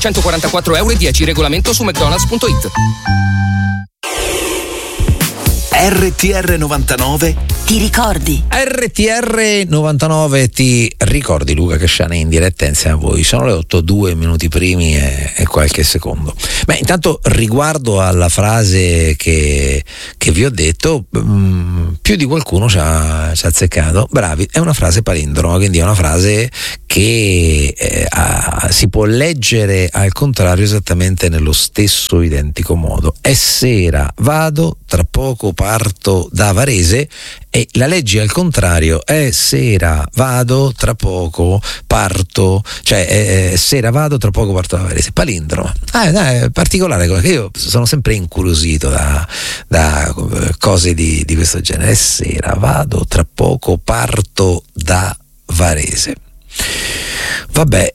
521.544,10 €. Regolamento su mcdonalds.it. RTR 99 ti ricordi? RTR 99 ti ricordi, Luca Casciana in diretta insieme a voi. Sono le 8, 2 minuti primi e qualche secondo. Beh, intanto riguardo alla frase che vi ho detto, più di qualcuno ci ha azzeccato. Bravi, è una frase palindroma, quindi è una frase che si può leggere al contrario esattamente nello stesso identico modo. È sera, vado, tra poco parto da Varese, e la leggi al contrario: è sera, vado, tra poco parto, cioè è sera, vado, tra poco parto da Varese. Palindroma. È particolare, che io sono sempre incuriosito da cose di questo genere. È sera, vado, tra poco parto da Varese. Vabbè,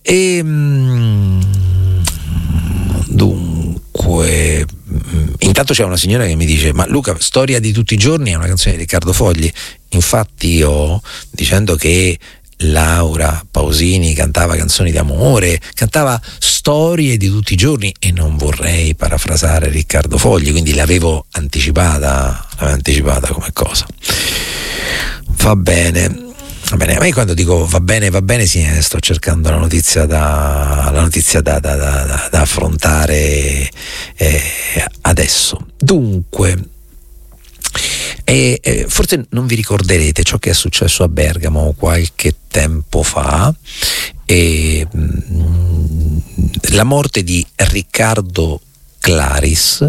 dunque, intanto c'è una signora che mi dice: ma Luca, Storia di tutti i giorni è una canzone di Riccardo Fogli. Infatti io, dicendo che Laura Pausini cantava canzoni d'amore, cantava storie di tutti i giorni, e non vorrei parafrasare Riccardo Fogli, quindi l'avevo anticipata come cosa. Va bene. A me quando dico va bene, sì, sto cercando la notizia da affrontare adesso. Dunque, forse non vi ricorderete ciò che è successo a Bergamo qualche tempo fa, la morte di Riccardo Claris,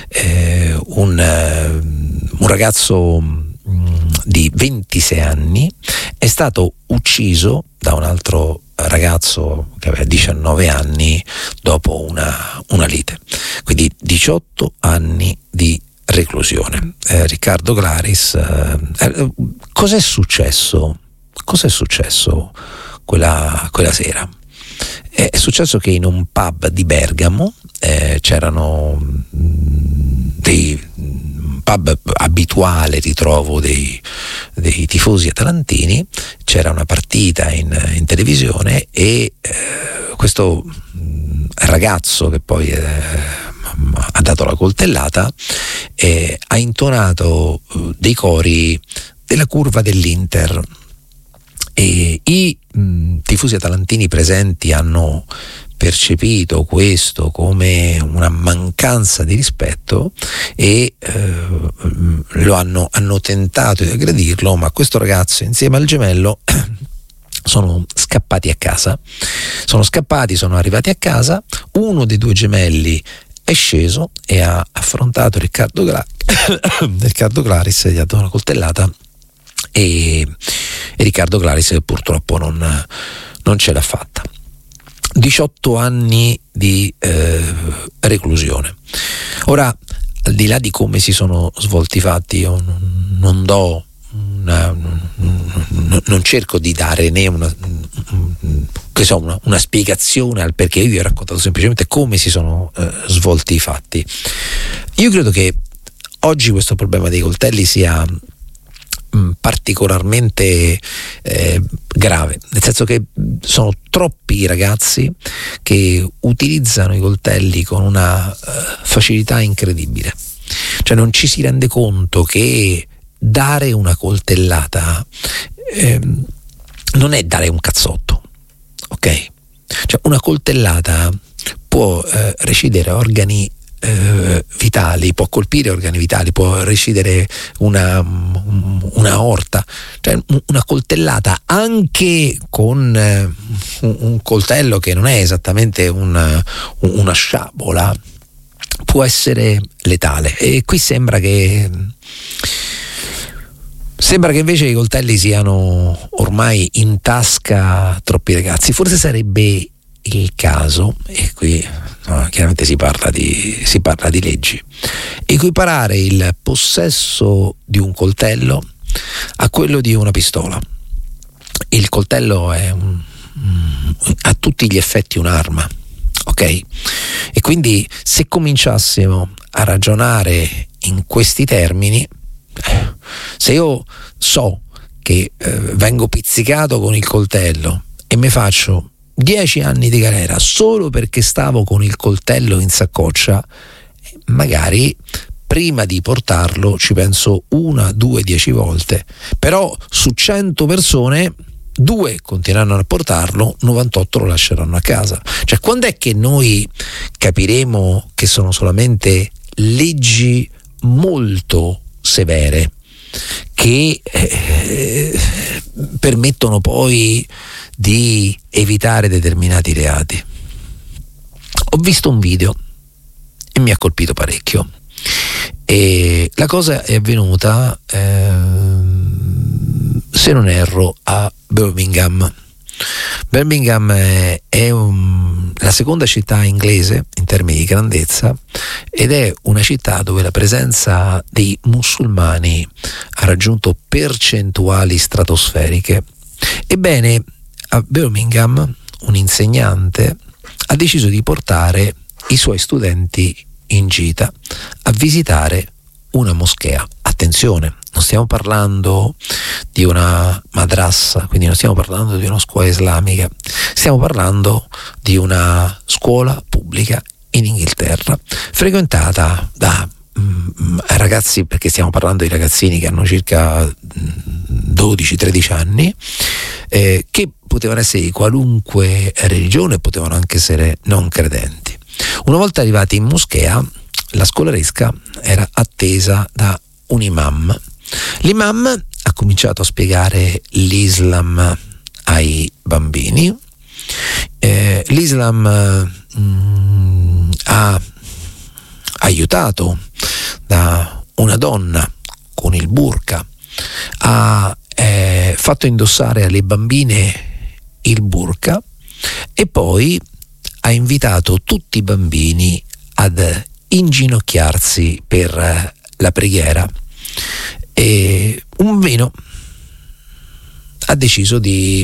un ragazzo di 26 anni, è stato ucciso da un altro ragazzo che aveva 19 anni dopo una lite. Quindi 18 anni di reclusione. Riccardo Claris, cos'è successo quella sera? È successo che in un pub di Bergamo c'erano dei pub abituale ritrovo dei tifosi atalantini, c'era una partita in televisione e questo ragazzo che poi ha dato la coltellata ha intonato dei cori della curva dell'Inter, e i tifosi atalantini presenti hanno percepito questo come una mancanza di rispetto e hanno tentato di aggredirlo, ma questo ragazzo insieme al gemello sono scappati a casa. Sono arrivati a casa, uno dei due gemelli è sceso e ha affrontato Riccardo Claris, gli ha dato una coltellata e Riccardo Claris purtroppo non ce l'ha fatta. 18 anni di reclusione. Ora, al di là di come si sono svolti i fatti, io non cerco di dare né una spiegazione al perché. Io ho raccontato semplicemente come si sono svolti i fatti. Io credo che oggi questo problema dei coltelli sia particolarmente grave, nel senso che sono troppi i ragazzi che utilizzano i coltelli con una facilità incredibile. Cioè non ci si rende conto che dare una coltellata non è dare un cazzotto, ok? Cioè una coltellata può recidere organi vitali, può colpire organi vitali, può recidere una aorta. Cioè una coltellata anche con un coltello che non è esattamente una sciabola può essere letale, e qui sembra che invece i coltelli siano ormai in tasca a troppi ragazzi. Forse sarebbe il caso, e qui chiaramente si parla di leggi, equiparare il possesso di un coltello a quello di una pistola. Il coltello è a tutti gli effetti un'arma, ok? E quindi se cominciassimo a ragionare in questi termini, se io so che vengo pizzicato con il coltello e mi faccio 10 anni di galera solo perché stavo con il coltello in saccoccia, magari prima di portarlo ci penso 1, 2, 10 volte, però su 100 persone 2 continueranno a portarlo, 98 lo lasceranno a casa. Cioè, quando è che noi capiremo che sono solamente leggi molto severe che permettono poi di evitare determinati reati? Ho visto un video e mi ha colpito parecchio, e la cosa è avvenuta se non erro a Birmingham. Birmingham è la seconda città inglese in termini di grandezza ed è una città dove la presenza dei musulmani ha raggiunto percentuali stratosferiche. Ebbene, a Birmingham un insegnante ha deciso di portare i suoi studenti in gita a visitare una moschea. Attenzione, non stiamo parlando di una madrassa, quindi non stiamo parlando di una scuola islamica, stiamo parlando di una scuola pubblica in Inghilterra, frequentata da ragazzi, perché stiamo parlando di ragazzini che hanno circa 12-13 anni, che potevano essere di qualunque religione, potevano anche essere non credenti. Una volta arrivati in moschea, la scolaresca era attesa da un imam. L'imam ha cominciato a spiegare l'Islam ai bambini. L'Islam ha aiutato da una donna con il burqa, ha fatto indossare alle bambine il burqa e poi ha invitato tutti i bambini ad inginocchiarsi per la preghiera, e un bambino ha deciso di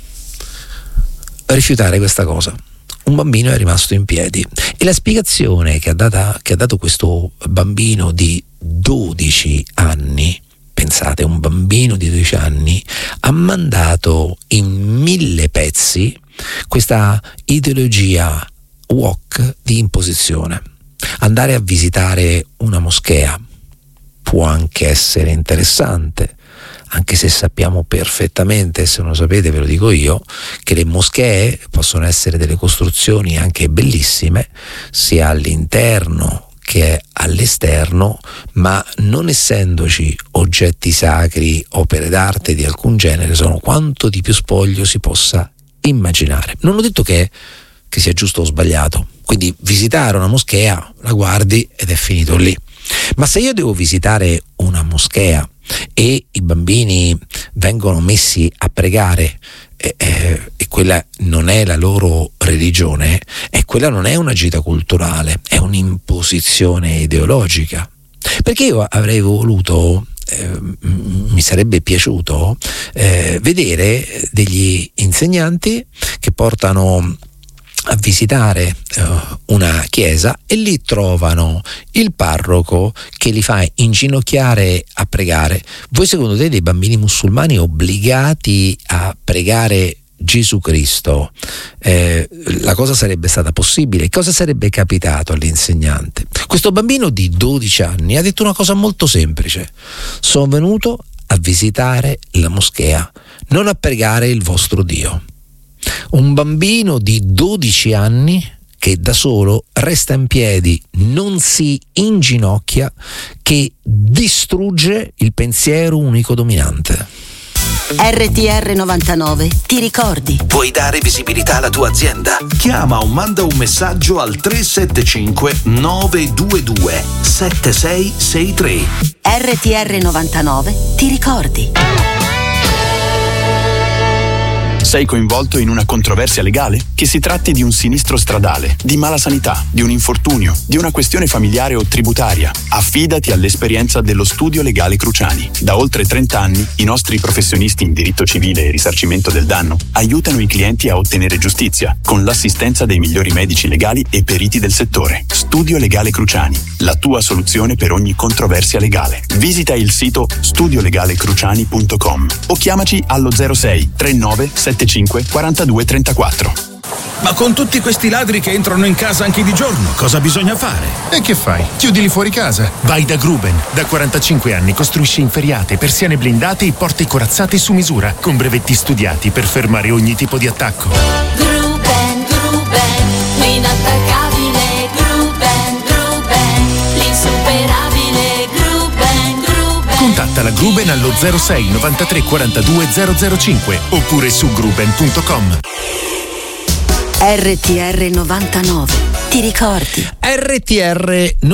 rifiutare questa cosa. Un bambino è rimasto in piedi e la spiegazione che ha dato questo bambino di 12 anni, pensate, un bambino di 12 anni ha mandato in 1000 pezzi questa ideologia woke di imposizione. Andare a visitare una moschea può anche essere interessante, anche se sappiamo perfettamente, se non lo sapete ve lo dico io, che le moschee possono essere delle costruzioni anche bellissime, sia all'interno che all'esterno, ma non essendoci oggetti sacri, opere d'arte di alcun genere, sono quanto di più spoglio si possa immaginare. Non ho detto che sia giusto o sbagliato, quindi visitare una moschea, la guardi ed è finito lì. Ma se io devo visitare una moschea e i bambini vengono messi a pregare e quella non è la loro religione, e quella non è una gita culturale, è un'imposizione ideologica. Perché io avrei voluto, mi sarebbe piaciuto vedere degli insegnanti che portano a visitare una chiesa e lì trovano il parroco che li fa inginocchiare a pregare. Voi secondo te dei bambini musulmani obbligati a pregare Gesù Cristo, la cosa sarebbe stata possibile? Cosa sarebbe capitato all'insegnante? Questo bambino di 12 anni ha detto una cosa molto semplice: sono venuto a visitare la moschea, non a pregare il vostro Dio. Un bambino di 12 anni che da solo resta in piedi, non si inginocchia, che distrugge il pensiero unico dominante. RTR 99, ti ricordi? Vuoi dare visibilità alla tua azienda? Chiama o manda un messaggio al 375 922 7663. RTR 99, ti ricordi? Sei coinvolto in una controversia legale? Che si tratti di un sinistro stradale, di mala sanità, di un infortunio, di una questione familiare o tributaria, affidati all'esperienza dello Studio Legale Cruciani. Da oltre 30 anni i nostri professionisti in diritto civile e risarcimento del danno aiutano i clienti a ottenere giustizia con l'assistenza dei migliori medici legali e periti del settore. Studio Legale Cruciani, la tua soluzione per ogni controversia legale. Visita il sito studiolegalecruciani.com o chiamaci allo 06 39 75 42 34. Ma con tutti questi ladri che entrano in casa anche di giorno, cosa bisogna fare? E che fai? Chiudili fuori casa. Vai da Gruben. Da 45 anni costruisce inferriate, persiane blindate e porte corazzate su misura, con brevetti studiati per fermare ogni tipo di attacco. Gruben, l'inattaccabile Gruben, l'insuperabile Gruben. Contatta la Gruben allo 06 93 42 005 oppure su gruben.com. RTR 99. Ti ricordi? RTR